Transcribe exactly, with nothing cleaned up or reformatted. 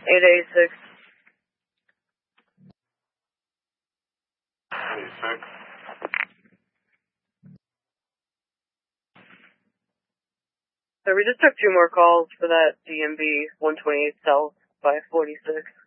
eight eighty-six. eighty-six. So we just took two more calls for that D M V one twenty-eight South by forty-six.